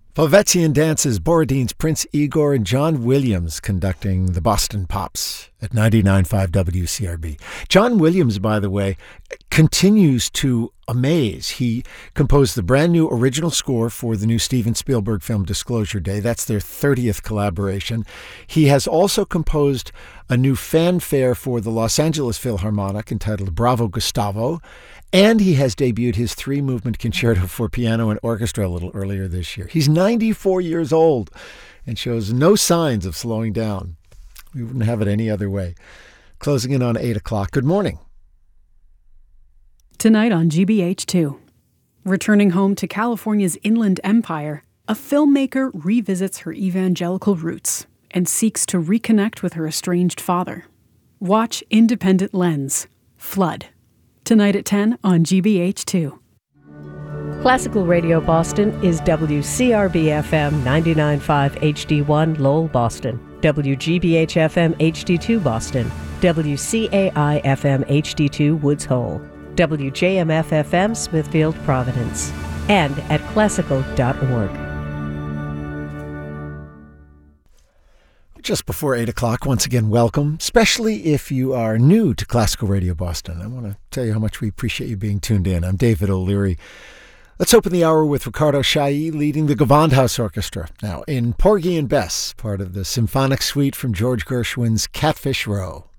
Helvetian dances, Borodine's Prince Igor, and John Williams conducting the Boston Pops at 99.5 WCRB. John Williams, by the way, continues to amaze. He composed the brand new original score for the new Steven Spielberg film Disclosure Day. That's their 30th collaboration. He has also composed a new fanfare for the Los Angeles Philharmonic entitled Bravo Gustavo. And he has debuted his 3-movement concerto for piano and orchestra a little earlier this year. He's 94 years old and shows no signs of slowing down. We wouldn't have it any other way. Closing in on 8 o'clock. Good morning. Tonight on GBH2. Returning home to California's Inland Empire, a filmmaker revisits her evangelical roots and seeks to reconnect with her estranged father. Watch Independent Lens, Flood. Tonight at 10 on GBH2. Classical Radio Boston is WCRB-FM 99.5 HD1 Lowell, Boston, WGBH-FM HD2 Boston, WCAI-FM HD2 Woods Hole, WJMF-FM Smithfield, Providence, and at classical.org. Just before 8 o'clock, once again, welcome, especially if you are new to Classical Radio Boston. I want to tell you how much we appreciate you being tuned in. I'm David O'Leary. Let's open the hour with Ricardo Chailly leading the Gewandhaus Orchestra. Now, in Porgy and Bess, part of the symphonic suite from George Gershwin's Catfish Row.